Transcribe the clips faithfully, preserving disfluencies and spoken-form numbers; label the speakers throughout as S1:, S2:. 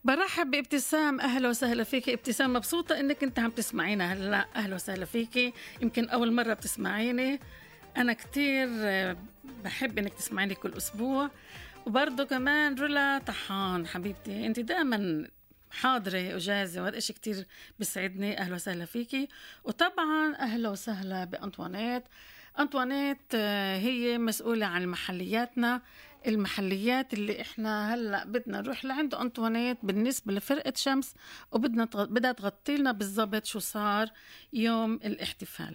S1: برحب بابتسام. أهلا وسهلا فيك ابتسام، مبسوطة إنك أنت عم تسمعينا هلأ. أهلا وسهلا فيك، يمكن أول مرة بتسمعيني. أنا كتير آه، بحب إنك تسمعيني كل أسبوع. وبرضه كمان رولا طحان حبيبتي، أنت دائما حاضرة وجاهزة، وهذا إشي كتير بيسعدني. أهلا وسهلا فيكي. وطبعا أهلا وسهلا بأنطوانيت. أنطوانيت آه، هي مسؤولة عن محلياتنا، المحليات اللي احنا هلأ بدنا نروح لعند أنطوانيت بالنسبة لفرقة شمس، وبدنا تغ... بدها تغطي لنا بالضبط شو صار يوم الاحتفال.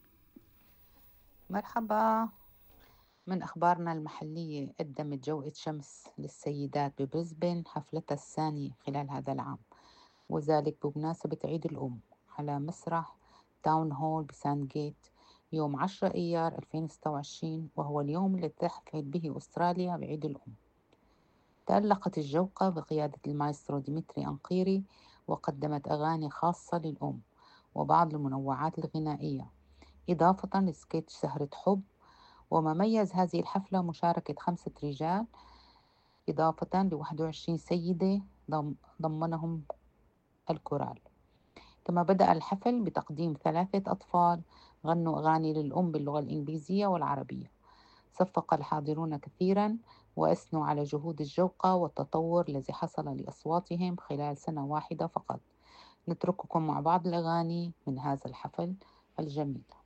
S2: مرحبا. من أخبارنا المحلية، قدمت جوقة شمس للسيدات ببريسبن حفلتها الثانية خلال هذا العام، وذلك بمناسبة عيد الأم على مسرح تاون هول بسان جيت يوم عشرة أيار ألفين وستة وعشرين، وهو اليوم اللي تحتفل به أستراليا بعيد الأم. تألقت الجوقة بقيادة المايسترو ديمتري أنقيري، وقدمت أغاني خاصة للأم وبعض المنوعات الغنائية، إضافة لسكيتش سهرة حب. وما ميز هذه الحفلة مشاركة خمسة رجال إضافة ل واحد وعشرين سيدة ضم ضمنهم الكورال. كما بدأ الحفل بتقديم ثلاثة أطفال غنوا أغاني للأم باللغة الإنجليزية والعربية. صفق الحاضرون كثيرا وأثنوا على جهود الجوقة والتطور الذي حصل لأصواتهم خلال سنة واحدة فقط. نترككم مع بعض الأغاني من هذا الحفل الجميل.